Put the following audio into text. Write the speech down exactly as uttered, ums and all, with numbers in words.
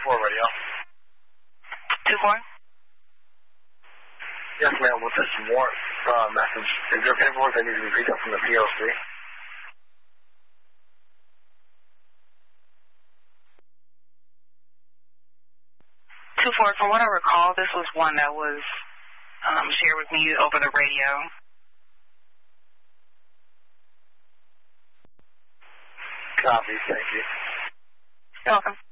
four radio. two four? Yes, ma'am. What's this warrant uh, message? Is there paperwork that needs to be picked up from the P O C? two four, from what I recall, this was one that was um, shared with me over the radio. Copy. Thank you. You're welcome.